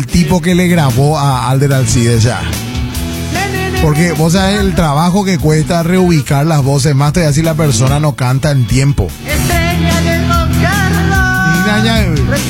tipo que le grabó a Alder Alcides ya. Porque vos sabés el trabajo que cuesta reubicar las voces, más todavía si la persona no canta en tiempo. Y